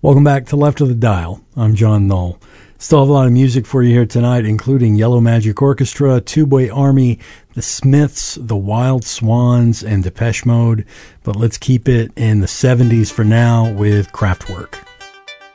Welcome back to Left of the Dial. I'm John Knoll. Still have a lot of music for you here tonight, including Yellow Magic Orchestra, Tubeway Army, The Smiths, The Wild Swans, and Depeche Mode. But let's keep it in the 70s for now with Kraftwerk.